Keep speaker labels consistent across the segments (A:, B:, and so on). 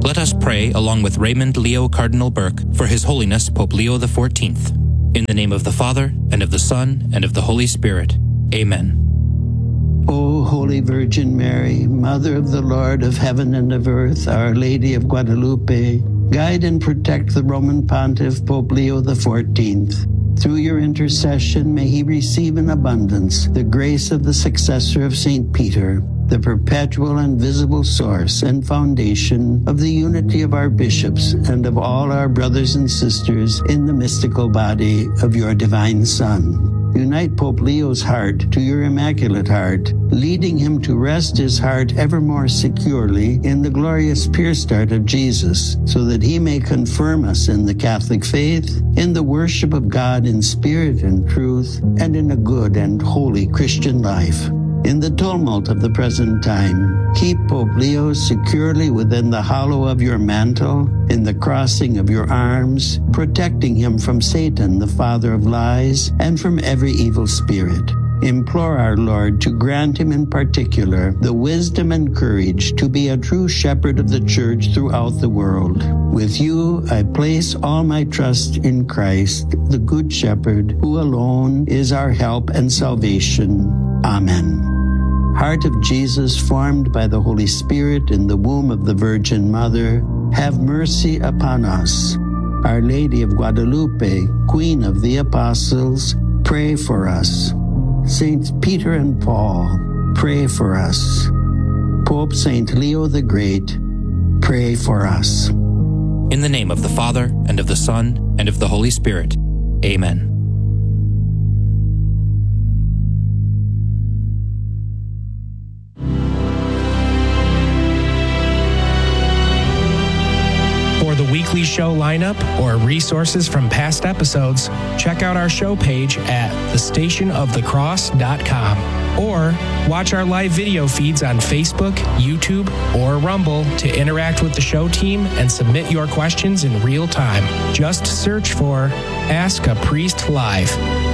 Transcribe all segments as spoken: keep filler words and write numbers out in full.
A: Let us pray along with Raymond Leo Cardinal Burke for His Holiness Pope Leo the fourteenth. In the name of the Father, and of the Son, and of the Holy Spirit. Amen.
B: O Holy Virgin Mary, Mother of the Lord of heaven and of earth, Our Lady of Guadalupe, guide and protect the Roman Pontiff Pope Leo the fourteenth. Through your intercession, may he receive in abundance the grace of the successor of Saint Peter, the perpetual and visible source and foundation of the unity of our bishops and of all our brothers and sisters in the mystical body of your divine Son. Unite Pope Leo's heart to your Immaculate Heart, leading him to rest his heart ever more securely in the glorious pierced heart of Jesus, so that he may confirm us in the Catholic faith, in the worship of God in spirit and truth, and in a good and holy Christian life. In the tumult of the present time, keep Pope Leo securely within the hollow of your mantle, in the crossing of your arms, protecting him from Satan, the father of lies, and from every evil spirit. Implore our Lord to grant him in particular the wisdom and courage to be a true shepherd of the Church throughout the world. With you, I place all my trust in Christ, the Good Shepherd, who alone is our help and salvation. Amen. Heart of Jesus, formed by the Holy Spirit in the womb of the Virgin Mother, have mercy upon us. Our Lady of Guadalupe, Queen of the Apostles, pray for us. Saints Peter and Paul, pray for us. Pope Saint Leo the Great, pray for us.
A: In the name of the Father, and of the Son, and of the Holy Spirit. Amen.
C: Weekly show lineup or resources from past episodes, check out our show page at the station of the cross dot com or watch our live video feeds on Facebook, YouTube, or Rumble to interact with the show team and submit your questions in real time. Just search for Ask a Priest Live.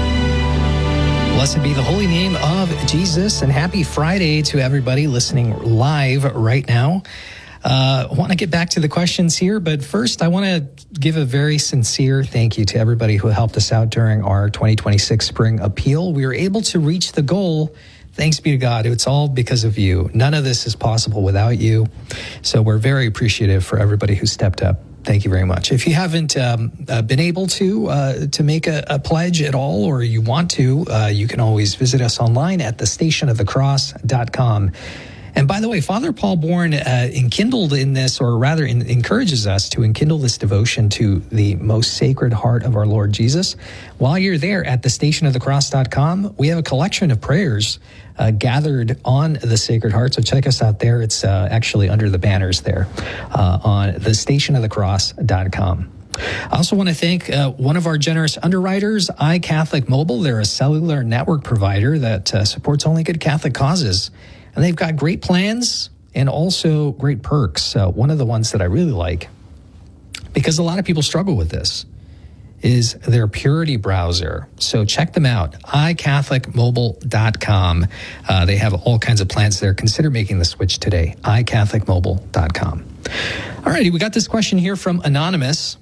D: Blessed be the holy name of Jesus, and happy Friday to everybody listening live right now. Uh, I want to get back to the questions here, but first I want to give a very sincere thank you to everybody who helped us out during our twenty twenty-six spring appeal. We were able to reach the goal. Thanks be to God. It's all because of you. None of this is possible without you. So we're very appreciative for everybody who stepped up. Thank you very much. If you haven't um, uh, been able to uh, to make a, a pledge at all, or you want to, uh, you can always visit us online at the station of the cross dot com. And by the way, Father Paul Bourne uh, enkindled in this, or rather in, encourages us to enkindle this devotion to the most sacred heart of our Lord Jesus. While you're there at the station of the cross dot com, we have a collection of prayers uh, gathered on the Sacred Heart. So check us out there. It's uh, actually under the banners there uh, on the station of the cross dot com. I also want to thank uh, one of our generous underwriters, iCatholic Mobile. They're a cellular network provider that uh, supports only good Catholic causes. And they've got great plans and also great perks. Uh, one of the ones that I really like, because a lot of people struggle with this, is their Purity browser. So check them out, i catholic mobile dot com. Uh, they have all kinds of plans there. Consider making the switch today, i catholic mobile dot com. All righty, we got this question here from Anonymous.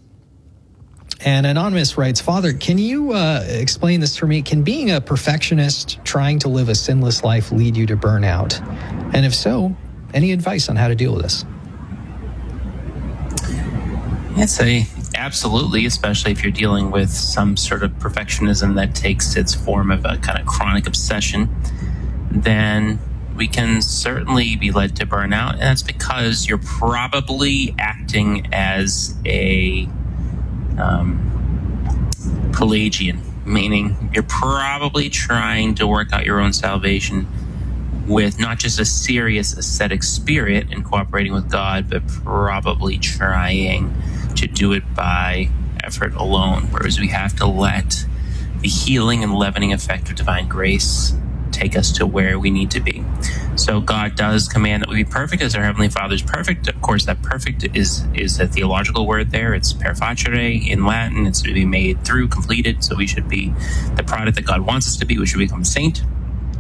D: And Anonymous writes, Father, can you uh, explain this for me? Can being a perfectionist trying to live a sinless life lead you to burnout? And if so, any advice on how to deal with this?
E: I'd say absolutely, especially if you're dealing with some sort of perfectionism that takes its form of a kind of chronic obsession, then we can certainly be led to burnout. And that's because you're probably acting as a Um, Pelagian, meaning you're probably trying to work out your own salvation with not just a serious ascetic spirit and cooperating with God, but probably trying to do it by effort alone, whereas we have to let the healing and leavening effect of divine grace take us to where we need to be. So God does command that we be perfect as our Heavenly Father is perfect. Of course, that perfect is is a theological word there. It's per facere in Latin. It's to be made through, completed. So we should be the product that God wants us to be. We should become a saint.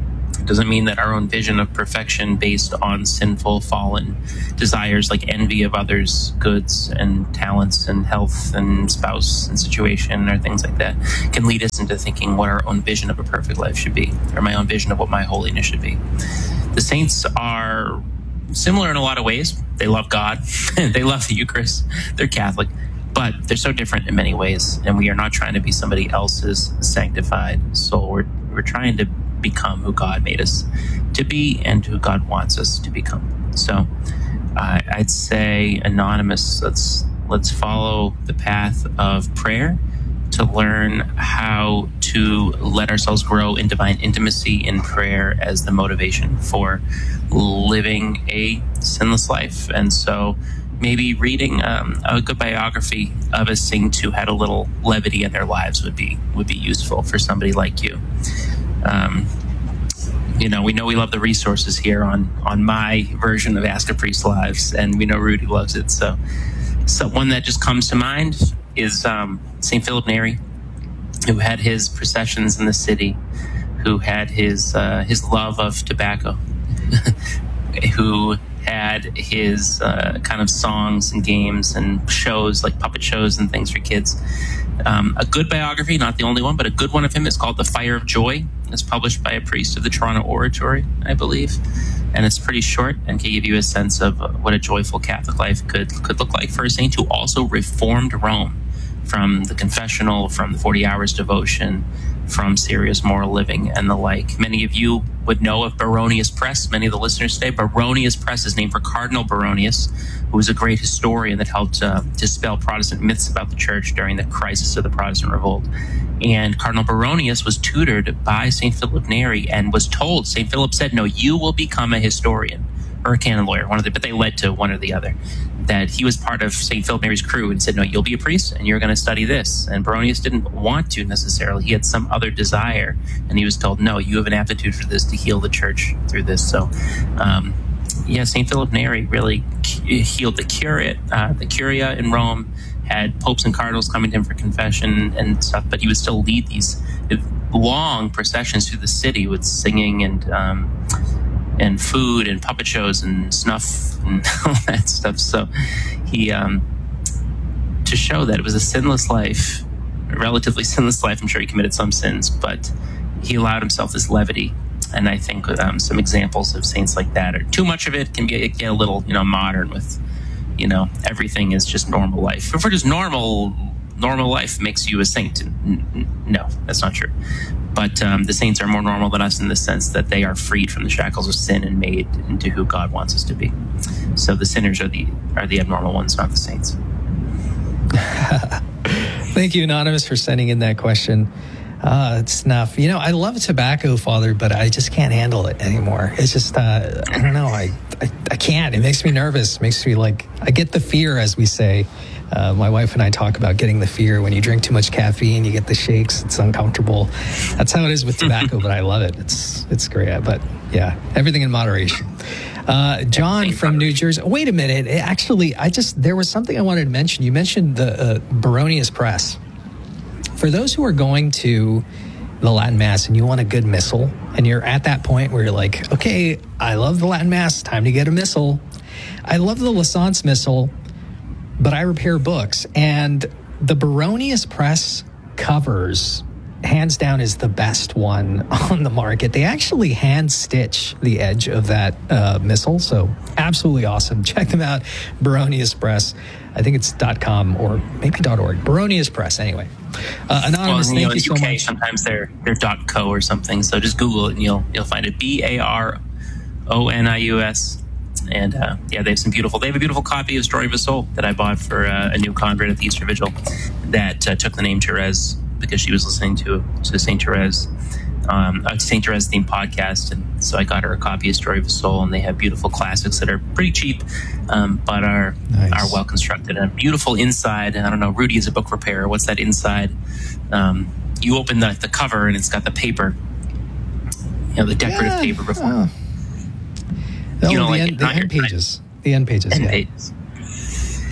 E: Doesn't mean that our own vision of perfection based on sinful, fallen desires like envy of others' goods and talents and health and spouse and situation or things like that can lead us into thinking what our own vision of a perfect life should be, or my own vision of what my holiness should be. The saints are similar in a lot of ways. They love God. They love the Eucharist. They're Catholic. But they're so different in many ways, and we are not trying to be somebody else's sanctified soul. We're, we're trying to become who God made us to be and who God wants us to become. So uh, I'd say, Anonymous, let's let's follow the path of prayer to learn how to let ourselves grow in divine intimacy in prayer as the motivation for living a sinless life. And so maybe reading um, a good biography of a saint who had a little levity in their lives would be would be useful for somebody like you. Um, you know, we know we love the resources here on on my version of Ask a Priest Lives, and we know Rudy loves it. So, so one that just comes to mind is um, Saint Philip Neri, who had his processions in the city, who had his uh, his love of tobacco, who had his uh, kind of songs and games and shows like puppet shows and things for kids. Um, a good biography, not the only one, but a good one of him is called The Fire of Joy. It's published by a priest of the Toronto Oratory, I believe. And it's pretty short and can give you a sense of what a joyful Catholic life could, could look like for a saint who also reformed Rome from the confessional, from the forty hours devotion, from serious moral living and the like. Many of you would know of Baronius Press, many of the listeners today. Baronius Press is named for Cardinal Baronius, who was a great historian that helped uh, dispel Protestant myths about the church during the crisis of the Protestant revolt. And Cardinal Baronius was tutored by Saint Philip Neri and was told, Saint Philip said, no, you will become a historian or a canon lawyer, one of the, but they led to one or the other. That he was part of Saint Philip Neri's crew and said, no, you'll be a priest and you're going to study this. And Baronius didn't want to necessarily. He had some other desire. And he was told, no, you have an aptitude for this to heal the church through this. So, um, yeah, Saint Philip Neri really healed the curate, uh, the curia in Rome, had popes and cardinals coming to him for confession and stuff, but he would still lead these long processions through the city with singing and um, and food and puppet shows and snuff and all that stuff. So he, um, to show that it was a sinless life, a relatively sinless life, I'm sure he committed some sins, but he allowed himself this levity. And I think um, some examples of saints like that, or too much of it can be, get a little, you know, modern with, you know, everything is just normal life. If we're just normal, normal life makes you a saint. No, that's not true. But um, the saints are more normal than us in the sense that they are freed from the shackles of sin and made into who God wants us to be. So the sinners are the are the abnormal ones, not the saints.
D: Thank you, Anonymous, for sending in that question. Uh, snuff. You know, I love tobacco, Father, but I just can't handle it anymore. It's just, uh, I don't know. I, I, I can't. It makes me nervous. It makes me like, I get the fear, as we say. Uh, my wife and I talk about getting the fear. When you drink too much caffeine, you get the shakes. It's uncomfortable. That's how it is with tobacco, but I love it. It's, it's great. But yeah, everything in moderation. Uh, John from New Jersey. Wait a minute. It actually, I just, there was something I wanted to mention. You mentioned the uh, Baronius Press. For those who are going to the Latin Mass and you want a good missal, and you're at that point where you're like, okay, I love the Latin Mass, time to get a missal. I love the Licence Missal, but I repair books. And the Baronius Press covers, hands down, is the best one on the market. They actually hand stitch the edge of that uh, missal, so absolutely awesome. Check them out, Baronius Press. I think it's .com or maybe .org. Baronius Press, anyway. Uh, Anonymous,
E: well, you
D: thank
E: know,
D: you so
E: U K,
D: much.
E: Sometimes they're they're .co or something. So just Google it and you'll you'll find it. B A R O N I U S. And uh, yeah, they have some beautiful. They have a beautiful copy of Story of a Soul that I bought for uh, a new convert at the Easter Vigil that uh, took the name Therese because she was listening to to Saint Therese, um, a Saint Therese themed podcast, and so I got her a copy of Story of a Soul. And they have beautiful classics that are pretty cheap, um, but are nice. Are well constructed and beautiful inside. And I don't know, Rudy is a book repairer. What's that inside? Um, you open the, the cover and it's got the paper, you know, the decorative yeah. paper before. Oh.
D: No,
E: you know,
D: the
E: like
D: end, the end pages. The end pages.
E: End
D: yeah.
E: pages.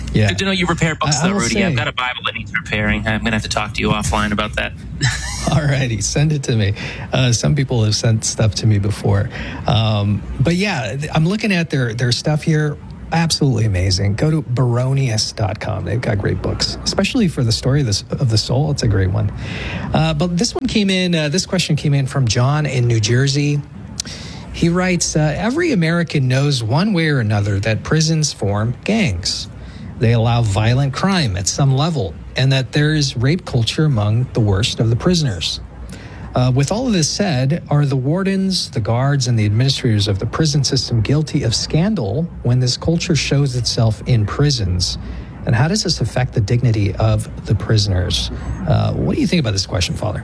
D: Yeah.
E: Good to know you repair books,
D: I,
E: though, Rudy.
D: say,
E: I've got a Bible that needs repairing. I'm going to have to talk to you offline about that.
D: All righty, send it to me. Uh, some people have sent stuff to me before. Um, but yeah, I'm looking at their, their stuff here. Absolutely amazing. Go to baronius dot com. They've got great books, especially for the story of the, of the soul. It's a great one. Uh, but this one came in, uh, this question came in from John in New Jersey. He writes, uh, every American knows one way or another that prisons form gangs. They allow violent crime at some level, and that there is rape culture among the worst of the prisoners. Uh, with all of this said, are the wardens, the guards, and the administrators of the prison system guilty of scandal when this culture shows itself in prisons? And how does this affect the dignity of the prisoners? Uh, what do you think about this question, Father?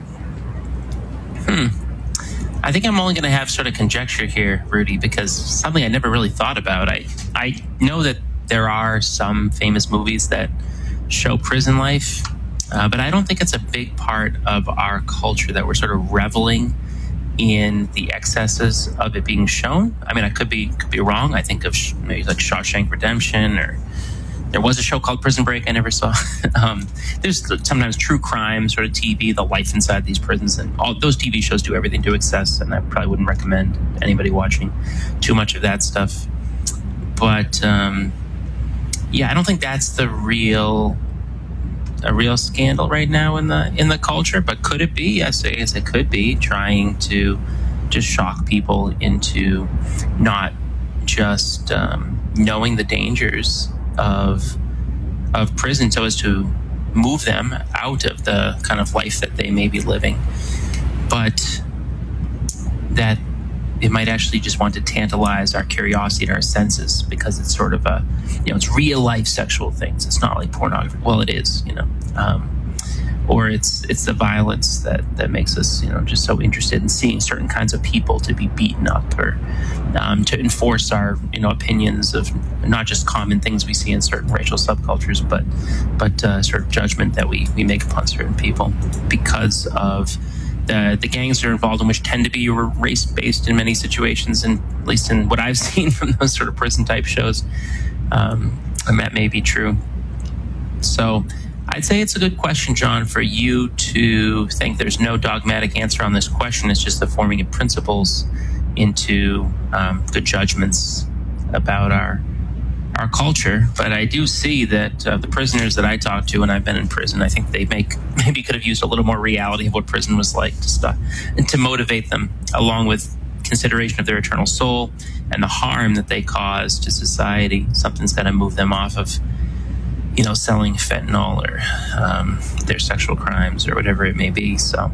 E: Hmm. I think I'm only going to have sort of conjecture here, Rudy, because something I never really thought about. I, I know that there are some famous movies that show prison life, uh, but I don't think it's a big part of our culture that we're sort of reveling in the excesses of it being shown. I mean, I could be could be wrong. I think of maybe like Shawshank Redemption, or there was a show called Prison Break I never saw. um, there's sometimes true crime sort of T V, the life inside these prisons, and all those T V shows do everything to excess, and I probably wouldn't recommend anybody watching too much of that stuff. But um, yeah, I don't think that's the real a real scandal right now in the in the culture. But could it be? Yes, I guess it could be, trying to just shock people into not just um, knowing the dangers of of prison, so as to move them out of the kind of life that they may be living, but that it might actually just want to tantalize our curiosity and our senses, because it's sort of a, you know, it's real life sexual things. It's not like pornography. Well, it is, you know, um, or it's it's the violence that that makes us, you know, just so interested in seeing certain kinds of people to be beaten up, or um, to enforce our, you know, opinions of not just common things we see in certain racial subcultures, but but uh, sort of judgment that we we make upon certain people because of the the gangs that are involved in which tend to be race based in many situations, and at least in what I've seen from those sort of prison type shows, um, and that may be true. So I'd say it's a good question, John, for you to think there's no dogmatic answer on this question. It's just the forming of principles into um, good judgments about our our culture. But I do see that uh, the prisoners that I talk to, and I've been in prison, I think they make maybe could have used a little more reality of what prison was like to start, and to motivate them, along with consideration of their eternal soul and the harm that they cause to society. Something's got to move them off of, you know, selling fentanyl or um, their sexual crimes or whatever it may be. So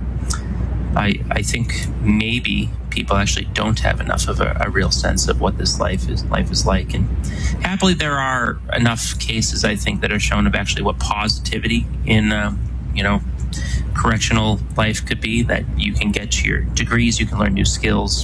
E: I I think maybe people actually don't have enough of a, a real sense of what this life is life is like. And happily, there are enough cases, I think, that are shown of actually what positivity in uh, you know, correctional life could be, that you can get your degrees, you can learn new skills.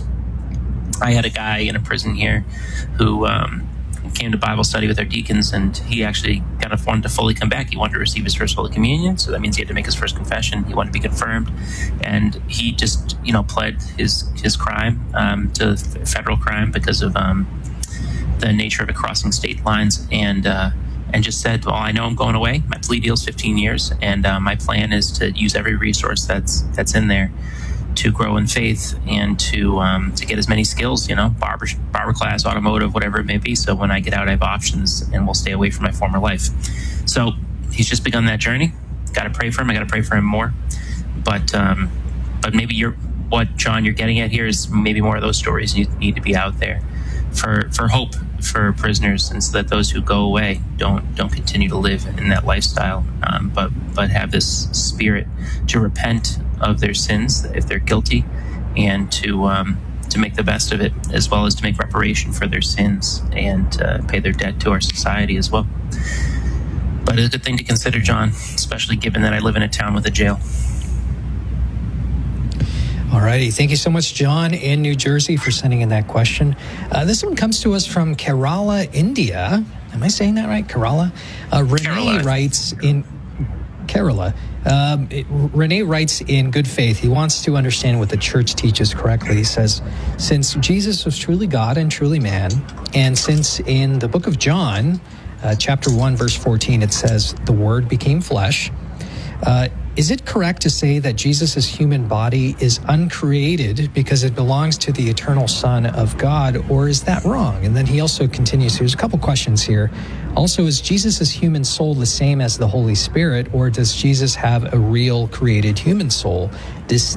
E: I had a guy in a prison here who um, came to Bible study with our deacons, and he actually kind of wanted to fully come back. He wanted to receive his first Holy Communion, so that means he had to make his first confession. He wanted to be confirmed, and he just, you know, pled his his crime um, to federal crime because of um, the nature of it crossing state lines, and uh, and just said, well, I know I'm going away. My plea deal's fifteen years, and uh, my plan is to use every resource that's that's in there to grow in faith and to um, to get as many skills, you know, barber, barber class, automotive, whatever it may be. So when I get out, I have options and will stay away from my former life. So he's just begun that journey. Got to pray for him. I got to pray for him more. But um, but maybe you're what, John, you're getting at here is maybe more of those stories you need to be out there for for hope for prisoners, and so that those who go away don't don't continue to live in that lifestyle, um, but but have this spirit to repent of their sins if they're guilty, and to um, to make the best of it, as well as to make reparation for their sins and uh, pay their debt to our society as well. But it's a good thing to consider, John, especially given that I live in a town with a jail.
D: All righty. Thank you so much, John in New Jersey, for sending in that question. Uh, this one comes to us from Kerala, India. Am I saying that right? Kerala? Uh, Renee
E: Kerala.
D: writes in... Kerala. Um, it, Renee writes in good faith, he wants to understand what the church teaches correctly. He says, since Jesus was truly God and truly man, and since in the book of John, uh, chapter one, verse fourteen, it says, the Word became flesh, uh, is it correct to say that Jesus' human body is uncreated because it belongs to the eternal Son of God, or is that wrong? And then he also continues, there's a couple questions here. Also, is Jesus' human soul the same as the Holy Spirit, or does Jesus have a real created human soul? This